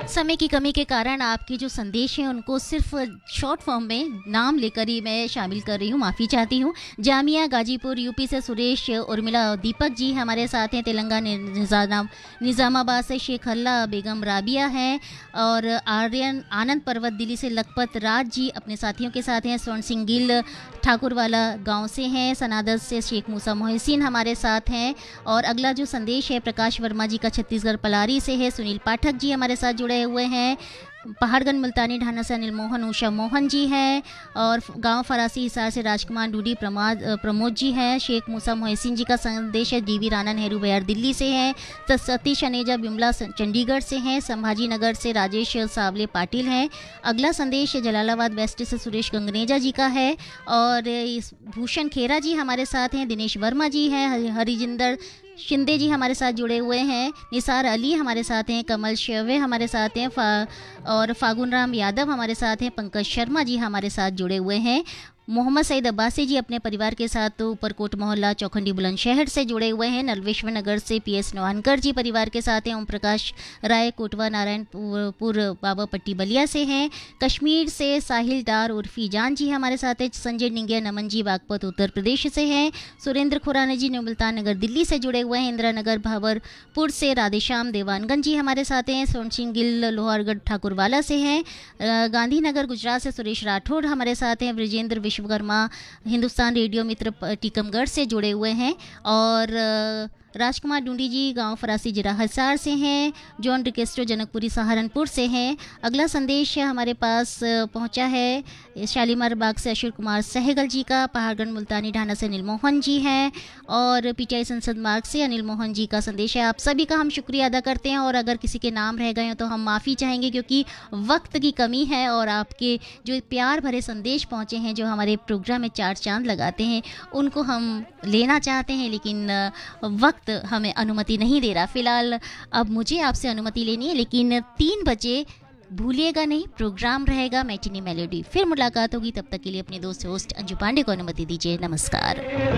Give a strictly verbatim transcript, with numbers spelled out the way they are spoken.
समय की कमी के कारण आपके जो संदेश हैं उनको सिर्फ शॉर्ट फॉर्म में नाम लेकर ही मैं शामिल कर रही हूँ, माफ़ी चाहती हूँ। जामिया गाजीपुर यूपी से सुरेश, उर्मिला और दीपक जी हमारे साथ हैं। तेलंगाना निजाम निज़ामाबाद से शेख हल्ला बेगम राबिया हैं और आर्यन आनंद पर्वत दिल्ली से लखपत राज जी अपने साथियों के साथ हैं। स्वर्ण सिंह गिल ठाकुरवाला गांव से हैं। सनादत से शेख मूसा मोहसिन हमारे साथ हैं। और अगला जो संदेश है प्रकाश वर्मा जी का छत्तीसगढ़ पलारी से है। सुनील पाठक जी हमारे साथ जुड़े हुए हैं। पहाड़गंज मुल्तानी ढाना से अनिल मोहन उषा मोहन जी हैं। और गांव फरासी हिसार से राजकुमार डूडी प्रमाद प्रमोद जी हैं। शेख मूसा मोहसिन जी का संदेश है। डीवी राणा नेहरू बिहार दिल्ली से हैं। तो सतीश अनेजा बिमला चंडीगढ़ से हैं। संभाजी नगर से राजेश सावले पाटिल हैं। अगला संदेश जलालाबाद वेस्ट से सुरेश गंगनेजा जी का है। और इस भूषण खेरा जी हमारे साथ हैं। दिनेश वर्मा जी हैं। हरिजिंदर शिंदे जी हमारे साथ जुड़े हुए हैं। निसार अली हमारे साथ हैं। कमल शेवे हमारे साथ हैं। फा, और फागुन राम यादव हमारे साथ हैं। पंकज शर्मा जी हमारे साथ जुड़े हुए हैं। मोहम्मद सईद अब्बासी जी अपने परिवार के साथ तो ऊपरकोट मोहल्ला चौखंडी बुलंदशहर से जुड़े हुए हैं। नलवेश्वर नगर से पी एस नवानकर जी परिवार के साथ हैं। ओम प्रकाश राय कोटवा नारायणपुर बाबा पट्टी बलिया से हैं। कश्मीर से साहिल डार उर्फी जान जी हमारे साथ हैं। संजय निंगिया नमन जी बागपत उत्तर प्रदेश से हैं। सुरेंद्र खुराना जी न्यू मुल्तान नगर दिल्ली से जुड़े हुए हैं। इंदिरा नगर भावरपुर से राधेश्याम देवानगंज जी हमारे साथ हैं। स्वर्ण सिंह गिल लोहारगढ़ ठाकुरवाला से हैं। गांधीनगर गुजरात से सुरेश राठौड़ हमारे साथ हैं। ब्रजेंद्र विश्वकर्मा हिंदुस्तान रेडियो मित्र टीकमगढ़ से जुड़े हुए हैं। और राजकुमार डूंडी जी गांव फरासी जिला हिसार से हैं। जॉन रिकेस्टो जनकपुरी सहारनपुर से हैं। अगला संदेश हमारे पास पहुंचा है शालीमार बाग से अशोक कुमार सहगल जी का। पहाड़गंज मुल्तानी ढाना से अनिल मोहन जी हैं। और पीटीआई संसद मार्ग से अनिल मोहन जी का संदेश है। आप सभी का हम शुक्रिया अदा करते हैं। और अगर किसी के नाम रह गए हो तो हम माफ़ी चाहेंगे क्योंकि वक्त की कमी है। और आपके जो प्यार भरे संदेश पहुँचे हैं जो हमारे प्रोग्राम में चार चांद लगाते हैं उनको हम लेना चाहते हैं, लेकिन वक्त हमें अनुमति नहीं दे रहा। फिलहाल अब मुझे आपसे अनुमति लेनी है, लेकिन तीन बजे भूलिएगा नहीं, प्रोग्राम रहेगा मैटिनी मेलोडी। फिर मुलाकात होगी, तब तक के लिए अपने दोस्त होस्ट अंजू पांडे को अनुमति दीजिए। नमस्कार।